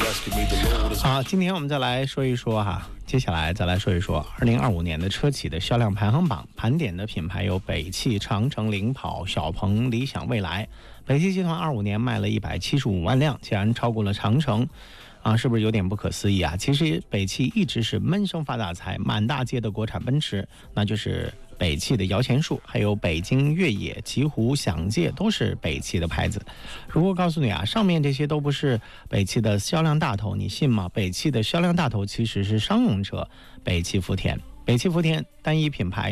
好，今天我们再来说一说接下来再来说一说2025年的车企的销量排行榜，盘点的品牌有北汽、长城、领跑、小鹏、理想、蔚来。北汽集团25年卖了175万辆，竟然超过了长城。是不是有点不可思议啊？其实北汽一直是闷声发大财，满大街的国产奔驰，那就是北汽的摇钱树，还有北京越野、奇狐、享界都是北汽的牌子。如果告诉你上面这些都不是北汽的销量大头，你信吗？北汽的销量大头其实是商用车，北汽福田。北汽福田单一品牌